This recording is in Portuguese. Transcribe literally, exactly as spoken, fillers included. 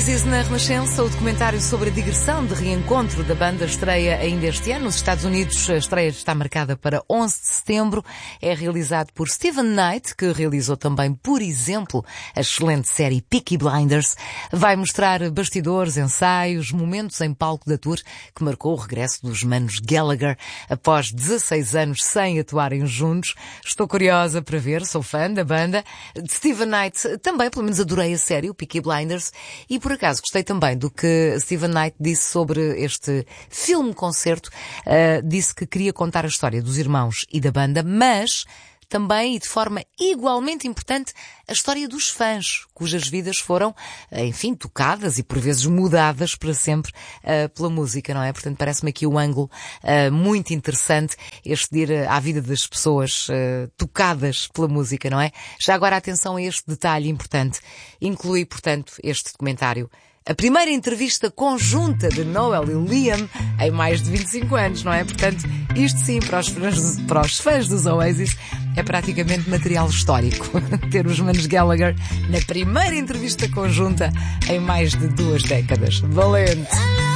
Oasis na Renascença, o documentário sobre a digressão de reencontro da banda estreia ainda este ano. Nos Estados Unidos, a estreia está marcada para onze de setembro. É realizado por Steven Knight, que realizou também, por exemplo, a excelente série Peaky Blinders. Vai mostrar bastidores, ensaios, momentos em palco da tour, que marcou o regresso dos manos Gallagher após dezasseis anos sem atuarem juntos. Estou curiosa para ver, sou fã da banda. De Steven Knight também, pelo menos adorei a série, o Peaky Blinders. E por acaso gostei também do que Steven Knight disse sobre este filme-concerto. Uh, disse que queria contar a história dos irmãos e da banda, mas também, e de forma igualmente importante, a história dos fãs, cujas vidas foram, enfim, tocadas e por vezes mudadas para sempre uh, pela música, não é? Portanto, parece-me aqui um ângulo uh, muito interessante, este de ir à vida das pessoas uh, tocadas pela música, não é? Já agora atenção a este detalhe importante. Inclui, portanto, este documentário a primeira entrevista conjunta de Noel e Liam em mais de vinte e cinco anos, não é? Portanto, isto sim, para os fãs, para os fãs dos Oasis, é praticamente material histórico. Ter os manos Gallagher na primeira entrevista conjunta em mais de duas décadas. Valente!